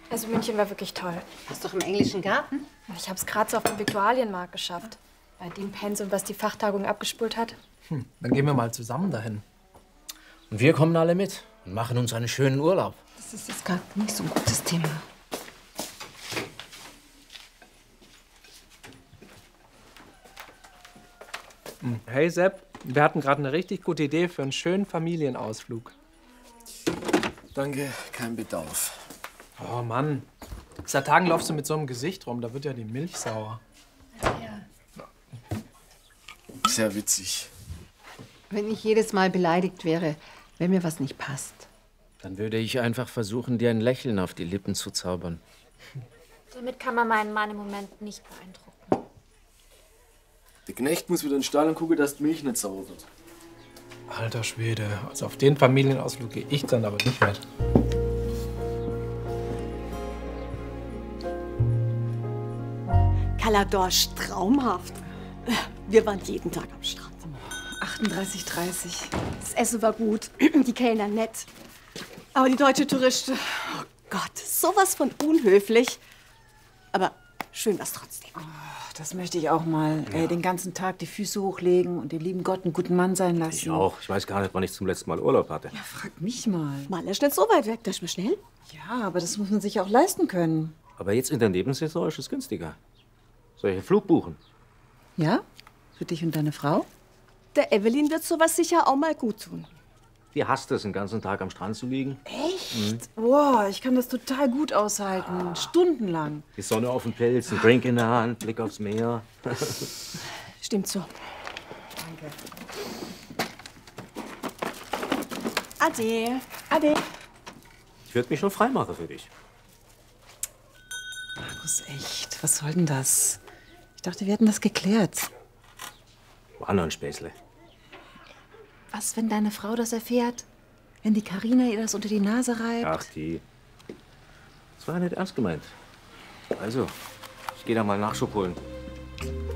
Also München war wirklich toll. Warst doch im englischen Garten? Ich habe es gerade so auf dem Viktualienmarkt geschafft. Bei dem Pensum, was die Fachtagung abgespult hat. Dann gehen wir mal zusammen dahin. Und wir kommen alle mit und machen uns einen schönen Urlaub. Das ist jetzt gar nicht so ein gutes Thema. Hey Sepp, wir hatten gerade eine richtig gute Idee für einen schönen Familienausflug. Danke, kein Bedarf. Oh Mann, seit Tagen laufst du mit so einem Gesicht rum, da wird ja die Milch sauer. Sehr witzig. Wenn ich jedes Mal beleidigt wäre, wenn mir was nicht passt. Dann würde ich einfach versuchen, dir ein Lächeln auf die Lippen zu zaubern. Damit kann man meinen Mann im Moment nicht beeindrucken. Der Knecht muss wieder in den Stall und gucken, dass die Milch nicht sauer wird. Alter Schwede, also auf den Familienausflug gehe ich dann aber nicht mit. Kaladorsch, traumhaft. Wir waren jeden Tag am Strand. 38,30. Das Essen war gut, die Kellner nett. Aber die deutsche Touriste, oh Gott, sowas von unhöflich. Aber schön war's trotzdem. Das möchte ich auch mal. Den ganzen Tag die Füße hochlegen und dem lieben Gott einen guten Mann sein lassen. Ich auch. Ich weiß gar nicht, wann ich zum letzten Mal Urlaub hatte. Ja, frag mich mal. Mal ist nicht so weit weg, das ist mir schnell. Ja, aber das muss man sich auch leisten können. Aber jetzt in der Nebensaison ist es günstiger. Soll ich einen Flug buchen? Ja? Für dich und deine Frau? Der Evelyn wird sowas sicher auch mal gut tun. Die hasst es, den ganzen Tag am Strand zu liegen. Echt? Boah, ich kann das total gut aushalten. Stundenlang. Die Sonne auf dem Pelz, ein Drink in der Hand, Blick aufs Meer. Stimmt so. Danke. Ade. Ade. Ich würde mich schon freimachen für dich. Markus, echt? Was soll denn das? Ich dachte, wir hätten das geklärt. War nur ein Späßle. Was, wenn deine Frau das erfährt? Wenn die Karina ihr das unter die Nase reibt? Ach, das war ja nicht ernst gemeint. Also, ich gehe da mal Nachschub holen.